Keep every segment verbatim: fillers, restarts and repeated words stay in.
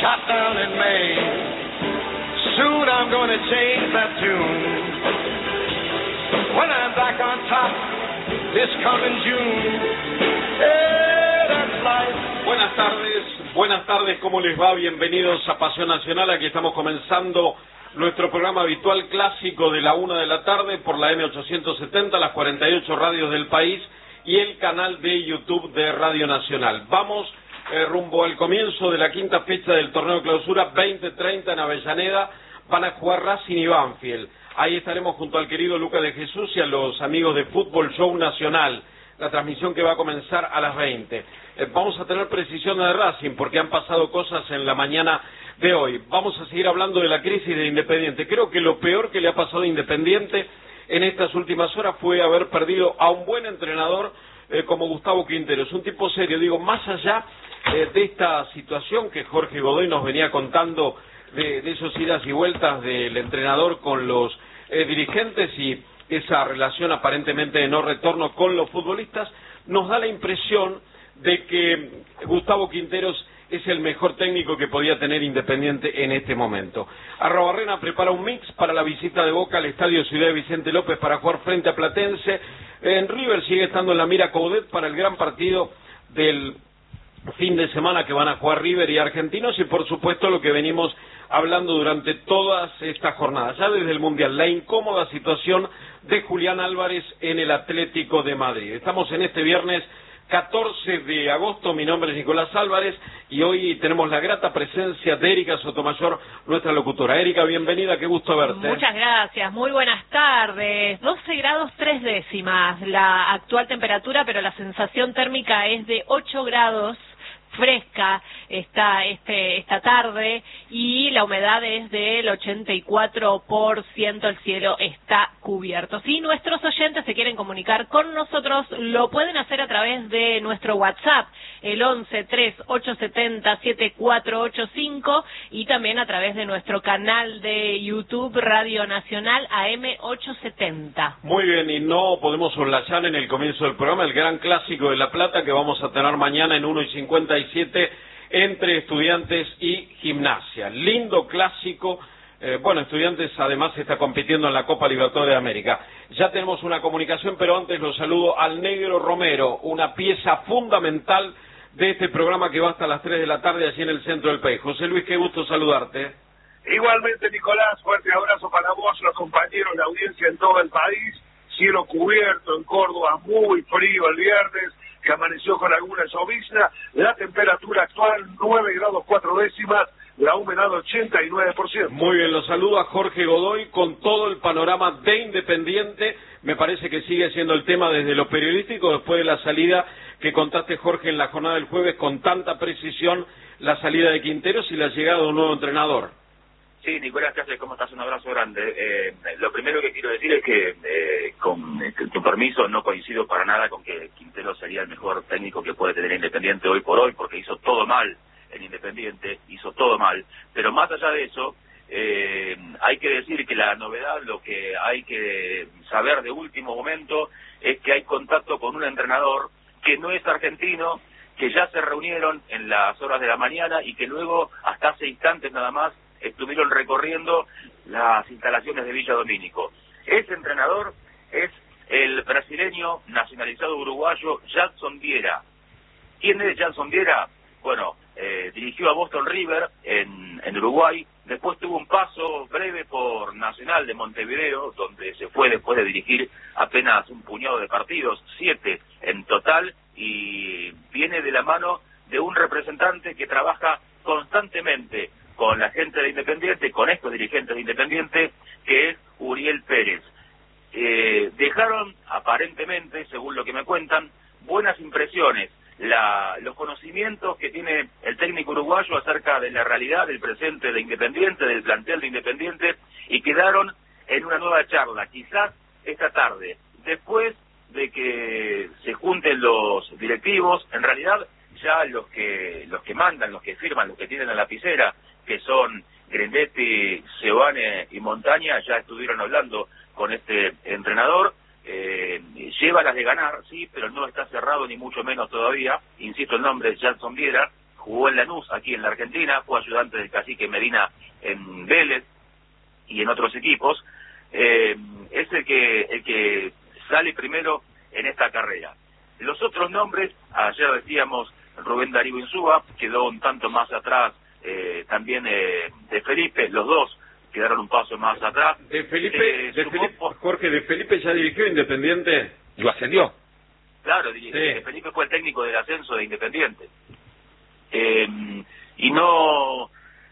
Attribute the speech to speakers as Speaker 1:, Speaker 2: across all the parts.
Speaker 1: shot down in May. Soon I'm gonna change that tune. When I'm back on top this coming June. Hey, that's life.
Speaker 2: Buenas tardes, buenas tardes, ¿cómo les va? Bienvenidos a Pasión Nacional. Aquí estamos comenzando nuestro programa habitual clásico de la una de la tarde por la M ochocientos setenta, las cuarenta y ocho radios del país y el canal de YouTube de Radio Nacional. Vamos eh, rumbo al comienzo de la quinta fecha del torneo de clausura veinte treinta en Avellaneda. Van a jugar Racing y Banfield. Ahí estaremos junto al querido Lucas de Jesús y a los amigos de Fútbol Show Nacional. La transmisión que va a comenzar a las veinte. Eh, vamos a tener precisión de Racing porque han pasado cosas en la mañana de hoy. Vamos a seguir hablando de la crisis de Independiente. Creo que lo peor que le ha pasado a Independiente en estas últimas horas fue haber perdido a un buen entrenador eh, como Gustavo Quinteros. Un tipo serio, digo, más allá eh, de esta situación que Jorge Godoy nos venía contando de, de esos idas y vueltas del entrenador con los eh, dirigentes y esa relación aparentemente de no retorno con los futbolistas, nos da la impresión de que Gustavo Quinteros es el mejor técnico que podía tener Independiente en este momento. Arrobarrena prepara un mix para la visita de Boca al Estadio Ciudad de Vicente López para jugar frente a Platense. En River sigue estando en la mira Coudet para el gran partido del fin de semana que van a jugar River y Argentinos, y por supuesto lo que venimos hablando durante todas estas jornadas, ya desde el Mundial, la incómoda situación de Julián Álvarez en el Atlético de Madrid. Estamos en este viernes catorce de agosto, mi nombre es Nicolás Álvarez y hoy tenemos la grata presencia de Erika Sotomayor, nuestra locutora. Erika, bienvenida, qué gusto verte.
Speaker 3: Muchas gracias, muy buenas tardes. doce grados tres décimas la actual temperatura, pero la sensación térmica es de ocho grados. Fresca está este, esta tarde y la humedad es del ochenta y cuatro por ciento, el cielo está cubierto. Si nuestros oyentes se quieren comunicar con nosotros, lo pueden hacer a través de nuestro WhatsApp, el once tres ocho setenta siete cuatro ocho cinco, y también a través de nuestro canal de YouTube Radio Nacional A M ochocientos setenta.
Speaker 2: Muy bien, y no podemos soslayar en el comienzo del programa el gran clásico de La Plata que vamos a tener mañana en uno y cincuenta y siete entre Estudiantes y Gimnasia. Lindo clásico. Eh, bueno, Estudiantes además está compitiendo en la Copa Libertadores de América. Ya tenemos una comunicación, pero antes lo saludo al Negro Romero, una pieza fundamental de este programa que va hasta las tres de la tarde allí en el centro del país. José Luis, qué gusto saludarte.
Speaker 4: Igualmente, Nicolás, fuerte abrazo para vos, los compañeros, la audiencia en todo el país. Cielo cubierto en Córdoba, muy frío el viernes, que amaneció con alguna llovizna. La temperatura actual nueve grados cuatro décimas, la humedad ochenta y nueve por ciento.
Speaker 2: Muy bien, lo saludo a Jorge Godoy con todo el panorama de Independiente. Me parece que sigue siendo el tema desde lo periodístico, después de la salida que contaste, Jorge, en la jornada del jueves con tanta precisión, la salida de Quinteros y la llegada de un nuevo entrenador.
Speaker 5: Sí, Nicolás, ¿qué haces? ¿Cómo estás? Un abrazo grande. Eh, lo primero que quiero decir es que, eh, con eh, tu permiso, no coincido para nada con que Quintero sería el mejor técnico que puede tener Independiente hoy por hoy, porque hizo todo mal en Independiente, hizo todo mal. Pero más allá de eso, eh, hay que decir que la novedad, lo que hay que saber de último momento, es que hay contacto con un entrenador que no es argentino, que ya se reunieron en las horas de la mañana y que luego, hasta hace instantes nada más, estuvieron recorriendo las instalaciones de Villa Domínico. Ese entrenador es el brasileño nacionalizado uruguayo Jadson Viera. ¿Quién es Jadson Viera? Bueno, eh, dirigió a Boston River en, en Uruguay, después tuvo un paso breve por Nacional de Montevideo, donde se fue después de dirigir apenas un puñado de partidos, siete en total, y viene de la mano de un representante que trabaja constantemente con la gente de Independiente, con estos dirigentes de Independiente, que es Uriel Pérez. Eh, dejaron, aparentemente, según lo que me cuentan, buenas impresiones, la, los conocimientos que tiene el técnico uruguayo acerca de la realidad del presente de Independiente, del plantel de Independiente, y quedaron en una nueva charla, quizás esta tarde, después de que se junten los directivos. En realidad ya los que los que mandan, los que firman, los que tienen la lapicera, que son Grindetti, Seoane y Montaña, ya estuvieron hablando con este entrenador. Eh, lleva las de ganar, sí, pero no está cerrado ni mucho menos todavía. Insisto, el nombre es Jadson Viera, jugó en Lanús, aquí en la Argentina, fue ayudante del cacique Medina en Vélez y en otros equipos, eh, es el que, el que sale primero en esta carrera. Los otros nombres, ayer decíamos Rubén Darío Insúa, quedó un tanto más atrás eh, también eh, de Felipe, los dos quedaron un paso más atrás.
Speaker 2: De Felipe,
Speaker 5: eh,
Speaker 2: de Felipe
Speaker 5: por...
Speaker 2: Jorge, ¿de Felipe ya dirigió Independiente?
Speaker 6: ¿Lo ascendió?
Speaker 5: Claro, sí. de Felipe fue el técnico del ascenso de Independiente. Eh, y no...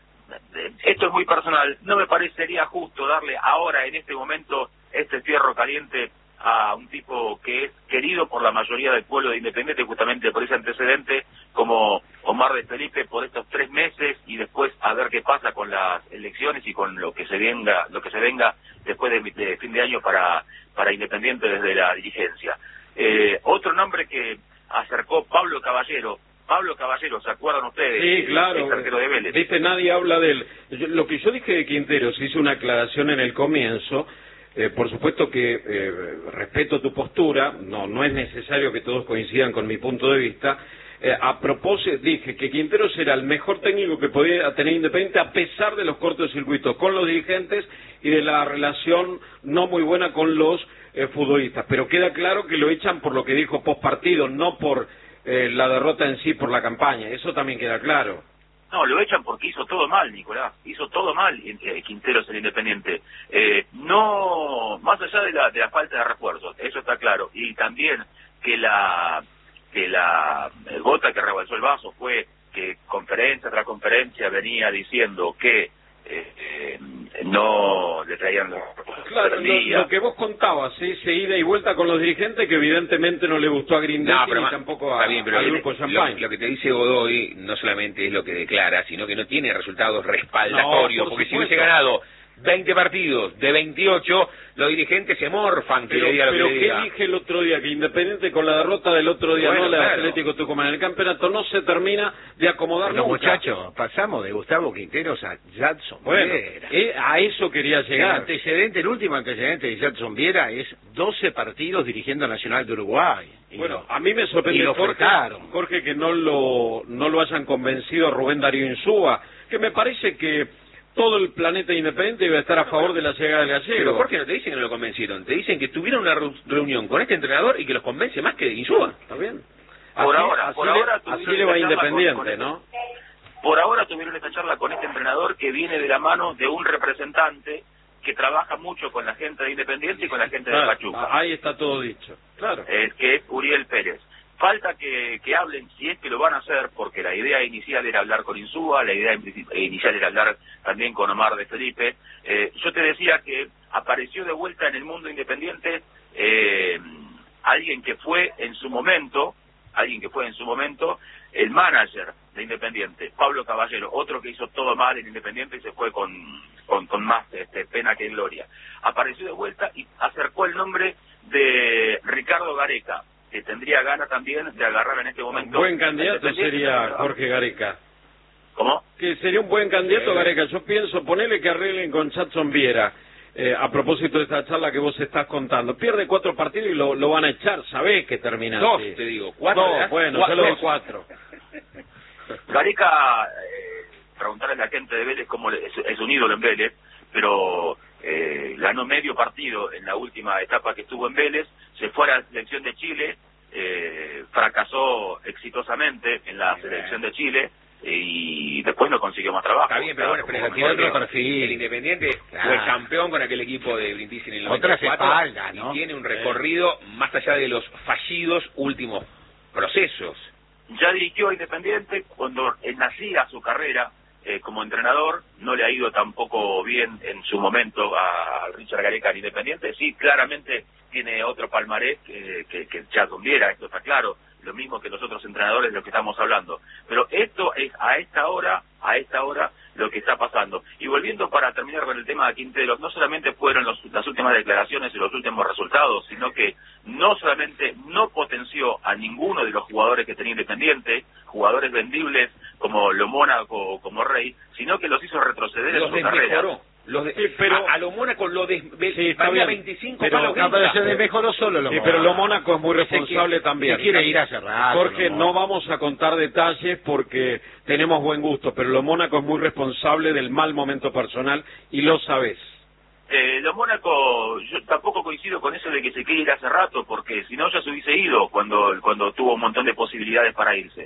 Speaker 5: Esto es muy personal, no me parecería justo darle ahora, en este momento, este fierro caliente a un tipo que es querido por la mayoría del pueblo de Independiente, justamente por ese antecedente, como Omar de Felipe, por estos tres meses, y después a ver qué pasa con las elecciones y con lo que se venga, lo que se venga después de, de fin de año para, para Independiente desde la dirigencia. Eh, otro nombre que acercó Pablo Caballero, Pablo Caballero, ¿se acuerdan ustedes?
Speaker 2: Sí, claro.
Speaker 5: El arquero de Vélez.
Speaker 2: Viste, nadie habla de él. Yo, lo que yo dije de Quinteros, hice una aclaración en el comienzo. Eh, por supuesto que eh, respeto tu postura, no, no es necesario que todos coincidan con mi punto de vista. Eh, a propósito, dije que Quinteros era el mejor técnico que podía tener Independiente a pesar de los cortos circuitos con los dirigentes y de la relación no muy buena con los eh, futbolistas. Pero queda claro que lo echan por lo que dijo post partido, no por eh, la derrota en sí, por la campaña. Eso también queda claro.
Speaker 5: No, lo echan porque hizo todo mal, Nicolás. Hizo todo mal eh, Quinteros el Independiente. Eh, no, más allá de la, de la falta de refuerzos, eso está claro. Y también que la que la gota que rebalsó el vaso fue que conferencia tras conferencia venía diciendo que eh, eh, no le traían los refuerzos.
Speaker 2: Claro, lo, lo que vos contabas, ese ida y vuelta con los dirigentes que evidentemente no le gustó a Grindetti
Speaker 6: no, pero
Speaker 2: ni
Speaker 6: ma,
Speaker 2: tampoco a,
Speaker 6: bien, pero
Speaker 2: al
Speaker 6: lo,
Speaker 2: grupo
Speaker 6: lo,
Speaker 2: Champagne.
Speaker 6: Lo que te dice Godoy no solamente es lo que declara, sino que no tiene resultados respaldatorios,
Speaker 2: no, por
Speaker 6: porque
Speaker 2: supuesto.
Speaker 6: si hubiese ganado veinte partidos de veintiocho, los dirigentes se morfan que
Speaker 2: Pero,
Speaker 6: le diga lo
Speaker 2: pero
Speaker 6: que le
Speaker 2: ¿qué
Speaker 6: diga.
Speaker 2: dije el otro día? Que Independiente con la derrota del otro día,
Speaker 6: Bueno,
Speaker 2: no la de
Speaker 6: claro.
Speaker 2: Atlético Tucumán, en el campeonato no se termina de acomodar
Speaker 7: Bueno,
Speaker 2: nunca.
Speaker 7: muchachos, pasamos de Gustavo Quinteros a Jadson
Speaker 2: Bueno,
Speaker 7: Viera.
Speaker 2: eh, a eso quería
Speaker 7: El
Speaker 2: llegar.
Speaker 7: antecedente, el último antecedente de Jadson Viera es doce partidos dirigiendo a Nacional de Uruguay. Y
Speaker 2: Bueno,
Speaker 7: no-
Speaker 2: a mí me sorprende,
Speaker 7: y lo
Speaker 2: Jorge,
Speaker 7: frutaron.
Speaker 2: Jorge, que no lo, no lo hayan convencido a Rubén Darío Insúa, que me parece que todo el planeta Independiente debe estar a favor de la llegada del
Speaker 6: Pero
Speaker 2: gallego.
Speaker 6: Jorge, no te dicen que no lo convencieron, te dicen que tuvieron una re- reunión con este entrenador y que los convence más que Insúa.
Speaker 2: ¿Está bien?
Speaker 5: Por
Speaker 2: Así-
Speaker 5: ahora,
Speaker 2: así
Speaker 5: por
Speaker 2: le-
Speaker 5: ahora
Speaker 2: así
Speaker 5: tuvieron
Speaker 2: le va
Speaker 5: esta charla
Speaker 2: Independiente,
Speaker 5: con- con
Speaker 2: ¿no?
Speaker 5: Por ahora tuvieron esta charla con este entrenador que viene de la mano de un representante que trabaja mucho con la gente de Independiente y con la gente
Speaker 2: Claro,
Speaker 5: de Pachuca,
Speaker 2: ahí está todo dicho. Claro.
Speaker 5: eh, que es Uriel Pérez. Falta que, que hablen, si es que lo van a hacer, porque la idea inicial era hablar con Insúa, la idea inicial era hablar también con Omar de Felipe. Eh, yo te decía que apareció de vuelta en el mundo independiente eh, alguien que fue en su momento, alguien que fue en su momento el manager de Independiente, Pablo Caballero, otro que hizo todo mal en Independiente y se fue con, con, con más este, pena que gloria. Apareció de vuelta y acercó el nombre de Ricardo Gareca, que tendría ganas también de agarrar en este momento.
Speaker 2: Buen candidato
Speaker 5: Independiente,
Speaker 2: sería
Speaker 5: pero-
Speaker 2: Jorge Gareca.
Speaker 5: ¿Cómo?
Speaker 2: Que sería un buen candidato,
Speaker 6: Sí.
Speaker 2: Gareca. Yo pienso, ponele que arreglen con Jadson Viera, eh, a propósito de esta charla que vos estás contando. Pierde cuatro partidos y lo, lo van a echar, sabés que termina
Speaker 6: Dos,
Speaker 2: así.
Speaker 6: te digo, cuatro.
Speaker 2: No,
Speaker 6: ¿verdad?
Speaker 2: bueno,
Speaker 6: Cua-
Speaker 2: yo lo doy
Speaker 6: dos.
Speaker 2: cuatro.
Speaker 5: Gareca, eh, preguntarle a la gente de Vélez cómo le- es, es un ídolo en Vélez, pero eh, ganó medio partido en la última etapa que estuvo en Vélez, se fue a la selección de Chile, eh, fracasó exitosamente en la selección de Chile y después no consiguió más trabajo.
Speaker 6: Está bien, pero bueno, pero
Speaker 5: Como
Speaker 6: tiene
Speaker 5: mejor
Speaker 6: otro
Speaker 5: que-
Speaker 6: perfil. El Independiente
Speaker 7: Claro.
Speaker 6: fue campeón con aquel equipo de Brindisi en el
Speaker 7: Otras
Speaker 6: noventa y cuatro
Speaker 7: espaldas, ¿no?
Speaker 6: y tiene un recorrido más allá de los fallidos últimos procesos.
Speaker 5: Ya dirigió a Independiente cuando él nacía su carrera eh, como entrenador, no le ha ido tampoco bien en su momento a Richard Gareca en Independiente, sí, claramente tiene otro palmarés que, que, que Jadson Viera, esto está claro, lo mismo que los otros entrenadores de los que estamos hablando, pero esto es a esta hora, a esta hora lo que está pasando. Y volviendo para terminar con el tema de Quinteros, no solamente fueron los, las últimas declaraciones y los últimos resultados, sino que no solamente no potenció a ninguno de los jugadores que tenía Independiente, jugadores vendibles como Lo Mónaco o como Rey, sino que los hizo retroceder
Speaker 6: Los
Speaker 5: en su carrera.
Speaker 6: desmejoró. Los de,
Speaker 2: Sí, pero-
Speaker 6: a, a lo Mónaco lo de, de
Speaker 2: Sí, está
Speaker 6: valía
Speaker 2: bien,
Speaker 6: veinticinco
Speaker 2: pero-
Speaker 6: palos
Speaker 7: No, pero
Speaker 6: guita.
Speaker 7: se desmejoró solo lo
Speaker 2: Sí, pero lo Mónaco es muy
Speaker 7: Ese
Speaker 2: responsable
Speaker 7: que-
Speaker 2: también.
Speaker 7: que quiere ir hace rato,
Speaker 2: Jorge,
Speaker 7: lo
Speaker 2: no
Speaker 7: Mónaco.
Speaker 2: vamos a contar detalles porque tenemos buen gusto, pero lo Mónaco es muy responsable del mal momento personal y lo sabés.
Speaker 5: Eh, los Mónaco, yo tampoco coincido con eso de que se quiere ir hace rato, porque si no ya se hubiese ido cuando cuando tuvo un montón de posibilidades para irse.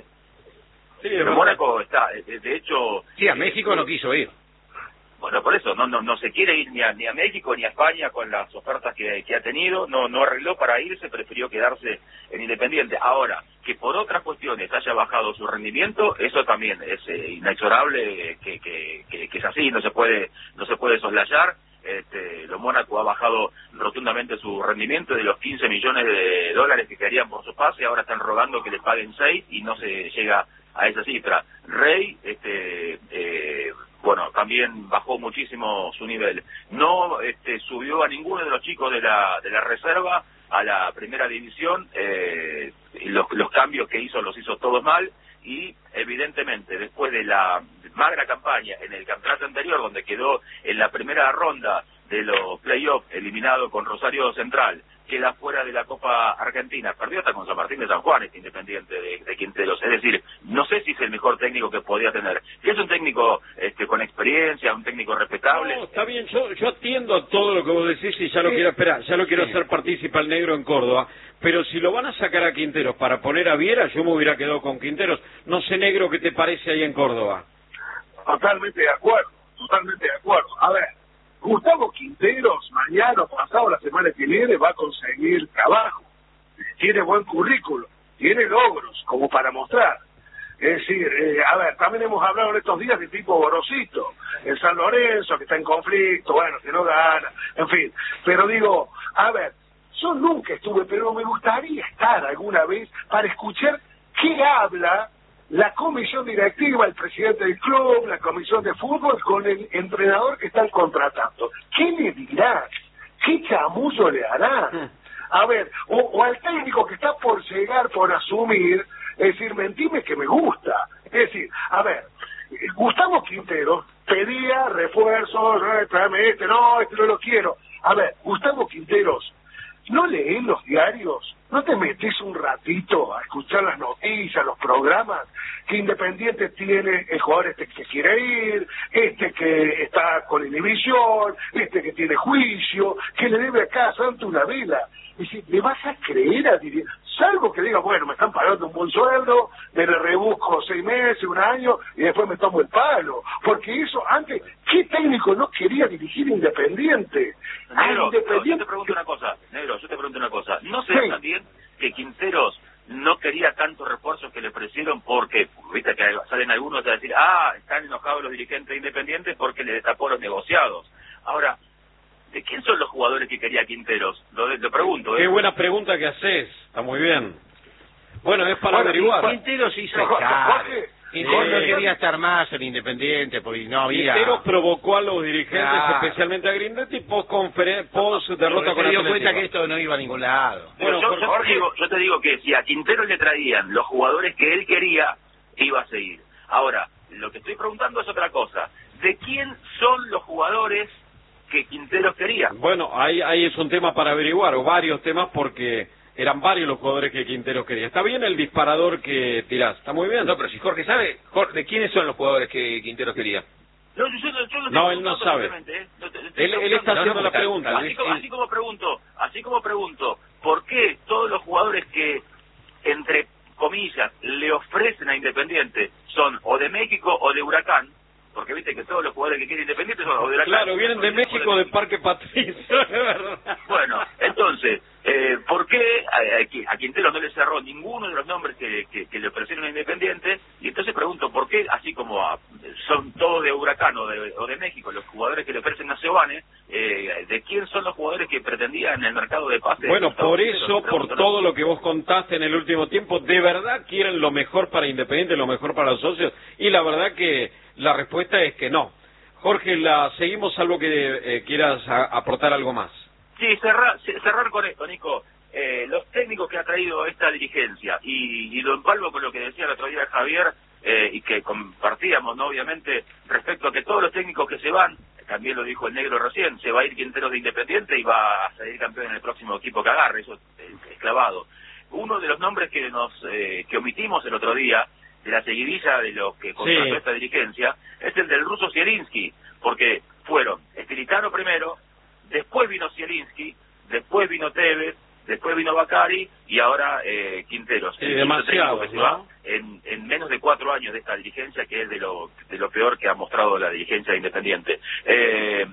Speaker 2: Sí,
Speaker 5: Pero Mónaco está, de, de hecho...
Speaker 7: Sí, a
Speaker 5: eh,
Speaker 7: México no quiso ir.
Speaker 5: Bueno, por eso, no no no se quiere ir ni a, ni a México ni a España con las ofertas que, que ha tenido, no no arregló para irse, prefirió quedarse en Independiente. Ahora, que por otras cuestiones haya bajado su rendimiento, eso también es eh, inexorable, eh, que, que, que, que es así, no se puede no se puede soslayar. Este, los Mónaco ha bajado rotundamente su rendimiento de los quince millones de dólares que querían por su pase, ahora están rogando que le paguen seis y no se llega a esa cifra. Rey, este, eh, bueno, también bajó muchísimo su nivel. No este, subió a ninguno de los chicos de la, de la reserva a la primera división, eh, y los, los cambios que hizo los hizo todos mal, y evidentemente después de la magra campaña en el campeonato anterior, donde quedó en la primera ronda de los playoffs eliminado con Rosario Central, queda fuera de la Copa Argentina, perdió hasta con San Martín de San Juan, este Independiente de, de Quinteros, es decir, no sé si es el mejor técnico que podía tener, que es un técnico este, con experiencia, un técnico respetable.
Speaker 2: No, está bien, yo, yo atiendo todo lo que vos decís y ya lo
Speaker 7: Sí.
Speaker 2: quiero esperar, ya lo quiero
Speaker 7: Sí.
Speaker 2: hacer partícipe al negro en Córdoba, pero si lo van a sacar a Quinteros para poner a Viera, yo me hubiera quedado con Quinteros. No sé, negro, ¿qué te parece ahí en Córdoba?
Speaker 4: Totalmente de acuerdo, totalmente de acuerdo. A ver, Gustavo Quinteros, mañana o pasado, la semana que viene, va a conseguir trabajo. Tiene buen currículum, tiene logros como para mostrar. Es decir, eh, a ver, también hemos hablado en estos días de tipo Gorosito, en San Lorenzo, que está en conflicto, bueno, que no gana, en fin. Pero digo, a ver, yo nunca estuve, pero me gustaría estar alguna vez para escuchar qué habla la comisión directiva, el presidente del club, la comisión de fútbol, con el entrenador que están contratando. ¿Qué le dirá? ¿Qué chamullo le hará? A ver, o, o al técnico que está por llegar, por asumir, es decir, mentime que me gusta. Es decir, a ver, Gustavo Quinteros pedía refuerzos, eh, tráeme este, no, este no lo quiero. A ver, Gustavo Quinteros, ¿no lees los diarios? ¿No te metes un ratito a escuchar las noticias, los programas? Que Independiente tiene el jugador este que quiere ir, este que está con inhibición, este que tiene juicio, que le debe a cada santo una vela. Y si le vas a creer a dirigir, salvo que diga, bueno, me están pagando un buen sueldo, me le rebusco seis meses, un año, y después me tomo el palo. Porque eso, antes, ¿qué técnico no quería dirigir Independiente? Ah,
Speaker 5: Negro,
Speaker 4: Independiente.
Speaker 5: yo te pregunto una cosa, Negro, yo te pregunto una cosa. ¿No será
Speaker 4: Sí.
Speaker 5: también que Quinteros no quería tantos refuerzos que le ofrecieron porque, viste que salen algunos a decir, ah, están enojados los dirigentes independientes porque le destapó los negociados? Ahora, ¿de quién son los jugadores que quería Quinteros? Lo, lo pregunto, ¿eh?
Speaker 2: Qué buena pregunta que haces, está muy bien. Bueno, es para
Speaker 4: Bueno,
Speaker 2: averiguar.
Speaker 7: Quinteros hizo
Speaker 4: Jorge,
Speaker 7: echar.
Speaker 4: Jorge,
Speaker 7: Quinteros no
Speaker 2: eh,
Speaker 7: quería estar más en Independiente porque no había...
Speaker 2: Quinteros provocó a los dirigentes,
Speaker 7: Claro.
Speaker 2: especialmente a Grindetti, post, post derrota
Speaker 7: Porque
Speaker 2: con
Speaker 7: se dio
Speaker 2: Atlético.
Speaker 7: cuenta que esto no iba a ningún lado.
Speaker 5: Bueno, yo, yo
Speaker 4: Jorge.
Speaker 5: te digo, yo te digo que si a Quinteros le traían los jugadores que él quería, iba a seguir. Ahora, lo que estoy preguntando es otra cosa. ¿De quién son los jugadores que Quinteros quería?
Speaker 2: Bueno, ahí, ahí es un tema para averiguar, o varios temas, porque eran varios los jugadores que Quinteros quería. Está bien el disparador que tirás, está muy bien.
Speaker 6: No, pero si Jorge sabe, Jorge, ¿de quiénes son los jugadores que Quinteros quería?
Speaker 5: No, yo, yo, yo lo
Speaker 2: No,
Speaker 5: estoy
Speaker 2: él no
Speaker 5: preguntando
Speaker 2: sabe.
Speaker 5: simplemente, ¿eh? No te- te estoy
Speaker 2: Él, él está
Speaker 5: preguntando.
Speaker 2: haciendo
Speaker 6: no,
Speaker 2: la
Speaker 6: tal-
Speaker 2: pregunta.
Speaker 6: tal
Speaker 5: Así
Speaker 6: vez
Speaker 5: como,
Speaker 6: él-
Speaker 5: así como pregunto, así como pregunto, ¿por qué todos los jugadores que, entre comillas, le ofrecen a Independiente son o de México o de Huracán? Porque viste que todos los jugadores que quieren Independiente son o de Huracán.
Speaker 2: Claro, vienen de
Speaker 5: o
Speaker 2: México, de Parque Patricio, de verdad.
Speaker 5: Bueno, entonces, eh, ¿por qué a, a, a Quinteros no le cerró ninguno de los nombres que, que, que le ofrecieron a Independiente? Y entonces pregunto, ¿por qué, así como a- son todos de Huracán o de, o de México, los jugadores que le ofrecen a Seoane, eh, ¿de quién son los jugadores que pretendían en el mercado de pases?
Speaker 2: Bueno,
Speaker 5: Gustavo
Speaker 2: por
Speaker 5: Quinteros?
Speaker 2: eso, por
Speaker 5: Pregunto, ¿no?
Speaker 2: todo lo que vos contaste en el último tiempo, de verdad quieren lo mejor para Independiente, lo mejor para los socios, y la verdad que la respuesta es que no. Jorge, la seguimos, salvo que eh, quieras a- aportar algo más.
Speaker 5: Sí, cerrar, cerrar con esto, Nico. Eh, los técnicos que ha traído esta dirigencia, y, y lo empalmo con lo que decía el otro día Javier, eh, y que compartíamos, ¿no? Obviamente, respecto a que todos los técnicos que se van también lo dijo el negro recién, se va a ir Quinteros de Independiente y va a salir campeón en el próximo equipo que agarre, eso es, es clavado. Uno de los nombres que nos eh, que omitimos el otro día, de la seguidilla de los que contrató sí. esta dirigencia, es el del ruso Zielinski, porque fueron Estilitano primero, después vino Zielinski, después vino Tevez, después vino Bacari y ahora eh, Quinteros.
Speaker 2: Sí, demasiado,
Speaker 5: que se
Speaker 2: ¿no?
Speaker 5: va en, en menos de cuatro años de esta dirigencia, que es de lo de lo peor que ha mostrado la dirigencia de Independiente. Eh,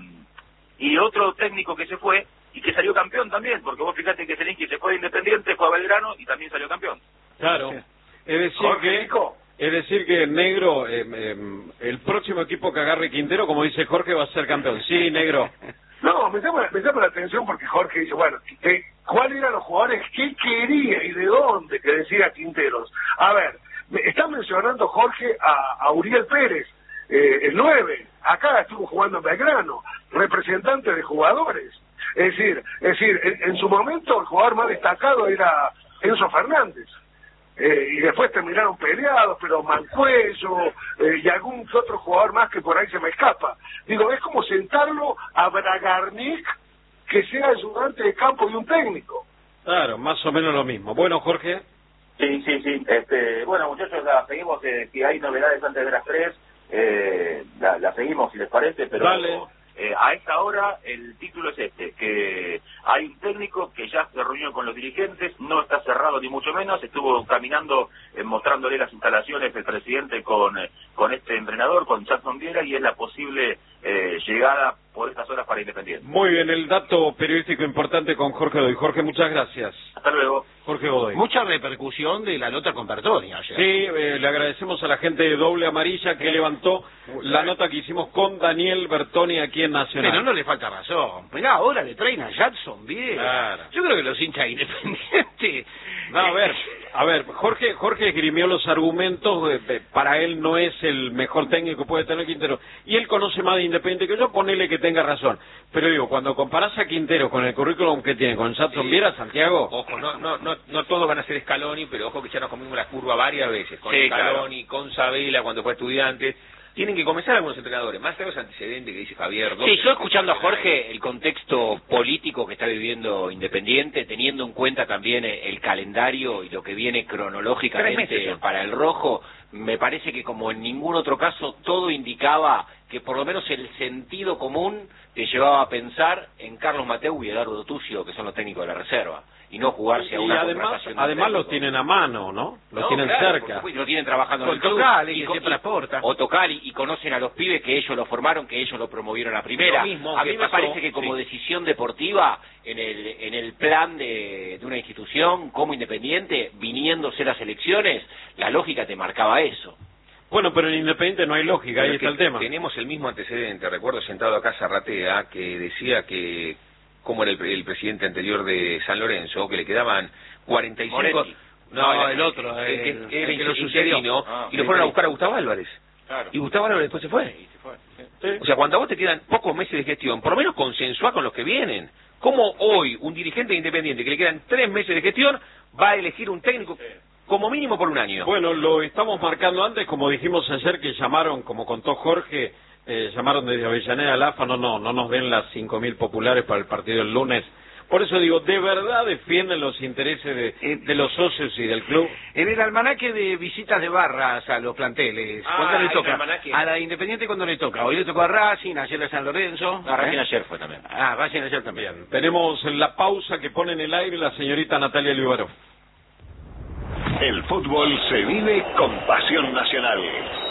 Speaker 5: y otro técnico que se fue y que salió campeón también, porque vos fíjate que Zielinski se fue de Independiente, fue a Belgrano y también salió campeón.
Speaker 2: Claro.
Speaker 4: Sí.
Speaker 2: Es decir
Speaker 4: Jorge,
Speaker 2: que...
Speaker 4: Nico.
Speaker 2: Es decir que Negro, eh, eh, el próximo equipo que agarre Quintero, como dice Jorge, va a ser campeón. Sí, Negro.
Speaker 4: No, me llama, me llama la atención porque Jorge dice, bueno, que, ¿cuáles eran los jugadores que quería y de dónde que decía Quinteros? A ver, me está mencionando Jorge a, a Uriel Pérez, eh, el nueve, acá estuvo jugando en Belgrano, representante de jugadores. Es decir, es decir, en, en su momento el jugador más destacado era Enzo Fernández. Eh, y después terminaron peleados, pero Mancuello eh, y algún que otro jugador más que por ahí se me escapa. Digo, es como sentarlo a Bragarnik, que sea ayudante de campo y un técnico.
Speaker 2: Claro, más o menos lo mismo. Bueno, Jorge.
Speaker 5: Sí, sí, sí. Este, bueno, muchachos, la seguimos, eh, si hay novedades antes de las tres, eh, la, la seguimos si les parece, pero...
Speaker 2: Dale.
Speaker 5: Eh, a esta hora el título es este, que hay un técnico que ya se reunió con los dirigentes, no está cerrado ni mucho menos, estuvo caminando, eh, mostrándole las instalaciones el presidente con, eh, con este entrenador, con Jackson Viera, y es la posible eh, llegada por estas horas para Independiente.
Speaker 2: Muy bien, el dato periodístico importante con Jorge Godoy. Jorge, muchas gracias.
Speaker 5: Hasta luego.
Speaker 2: Jorge Godoy.
Speaker 7: Mucha repercusión de la nota con Bertoni ayer.
Speaker 2: Sí, eh, le agradecemos a la gente de Doble Amarilla que levantó la nota que hicimos con Daniel Bertoni aquí en Nacional.
Speaker 7: Pero no le falta razón. Mirá, ahora le traen a Jackson bien.
Speaker 2: Claro.
Speaker 7: Yo creo que los hinchas Independientes...
Speaker 2: No, a ver, a ver, Jorge Jorge esgrimió los argumentos, de, de, para él no es el mejor técnico que puede tener Quintero, y él conoce más de Independiente que yo, ponele que tenga razón. Pero digo, cuando comparás a Quintero con el currículum que tiene con Jackson
Speaker 6: Sí.
Speaker 2: Viera, Santiago...
Speaker 6: Ojo, no, no, no, no todos van a ser Scaloni, pero ojo que ya nos comimos la curva varias veces, con
Speaker 7: Sí,
Speaker 6: Scaloni, con Sabela cuando fue estudiante. Tienen que comenzar algunos entrenadores, más allá de los antecedentes que dice Javier.
Speaker 8: Sí, yo escuchando a Jorge, el contexto político que está viviendo Independiente, teniendo en cuenta también el calendario y lo que viene cronológicamente para el rojo, me parece que como en ningún otro caso todo indicaba que por lo menos el sentido común te llevaba a pensar en Carlos Mateu y Eduardo Tucio, que son los técnicos de la reserva, y no jugarse a
Speaker 2: Y
Speaker 8: una
Speaker 2: además,
Speaker 8: contratación de
Speaker 2: además
Speaker 8: técnico.
Speaker 2: los tienen a mano, ¿no? Los
Speaker 8: No,
Speaker 2: tienen
Speaker 8: claro,
Speaker 2: cerca.
Speaker 8: por supuesto, lo tienen trabajando
Speaker 7: Con
Speaker 8: en el club.
Speaker 7: Tocali, que
Speaker 8: con-
Speaker 7: siempre aporta.
Speaker 8: O Tocali, y conocen a los pibes que ellos lo formaron, que ellos lo promovieron a primera.
Speaker 6: Lo mismo
Speaker 8: a
Speaker 6: que
Speaker 8: mí me
Speaker 6: pasó,
Speaker 8: parece que como
Speaker 6: sí.
Speaker 8: decisión deportiva, en el en el plan de, de una institución como Independiente, viniéndose las elecciones, la lógica te marcaba eso.
Speaker 2: Bueno, pero en Independiente no hay lógica,
Speaker 6: Pero
Speaker 2: ahí
Speaker 6: es que
Speaker 2: está el tema.
Speaker 6: Tenemos el mismo antecedente, recuerdo sentado acá Zarratea, que decía que, como era el, el presidente anterior de San Lorenzo, que le quedaban cuarenta y cinco...
Speaker 8: Moretti.
Speaker 7: No, el otro,
Speaker 6: el, que-
Speaker 7: el-
Speaker 6: que era
Speaker 7: el que lo
Speaker 6: interino,
Speaker 7: sucedió.
Speaker 8: Ah,
Speaker 6: y lo
Speaker 8: sí,
Speaker 6: fueron a
Speaker 8: sí.
Speaker 6: buscar a Gustavo Álvarez.
Speaker 8: Claro.
Speaker 6: Y Gustavo Álvarez después se fue.
Speaker 8: se fue.
Speaker 2: Sí.
Speaker 6: O sea, cuando a vos te quedan pocos meses de gestión, por lo menos consensuá con los que vienen. ¿Cómo hoy un dirigente independiente que le quedan tres meses de gestión va a elegir un técnico como mínimo por un año?
Speaker 2: Bueno, lo estamos marcando antes, como dijimos ayer que llamaron, como contó Jorge, eh, llamaron desde Avellaneda al A F A, no, no, no nos den las cinco mil populares para el partido del lunes. Por eso digo, ¿de verdad defienden los intereses de, de los socios y del club?
Speaker 7: En el almanaque de visitas de barras a los planteles,
Speaker 6: Ah,
Speaker 7: ¿cuándo
Speaker 6: hay
Speaker 7: le
Speaker 6: un
Speaker 7: toca?
Speaker 6: almanaque.
Speaker 7: A la Independiente, ¿cuándo le toca? Hoy le tocó a Racing, ayer a San Lorenzo.
Speaker 8: Ah, recién
Speaker 7: ¿eh?
Speaker 8: ayer fue también.
Speaker 7: Ah, Racing ayer también.
Speaker 2: Bien, tenemos la pausa que pone en el aire la señorita Natalia Libaró.
Speaker 9: El fútbol se vive con pasión nacional.